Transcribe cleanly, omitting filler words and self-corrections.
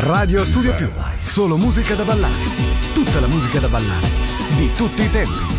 Radio Studio Più, solo musica da ballare. Tutta la musica da ballare di tutti i tempi.